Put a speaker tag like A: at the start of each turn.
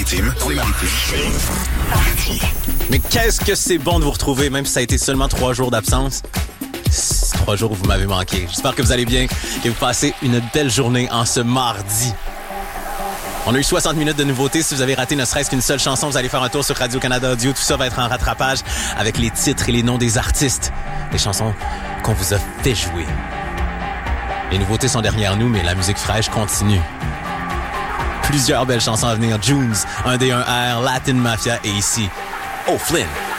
A: maritimes.
B: Mais qu'est-ce que c'est bon de vous retrouver, même si ça a été seulement 3 jours d'absence. 3 jours où vous m'avez manqué. J'espère que vous allez bien et vous passez une belle journée en ce mardi. On a eu 60 minutes de nouveautés. Si vous avez raté ne serait-ce qu'une seule chanson, vous allez faire un tour sur Radio-Canada Audio. Tout ça va être en rattrapage avec les titres et les noms des artistes. Les chansons qu'on vous a fait jouer. Les nouveautés sont derrière nous, mais la musique fraîche continue. Plusieurs belles chansons à venir. Junes, 1D1R, Latin Mafia et ici, O'Flynn.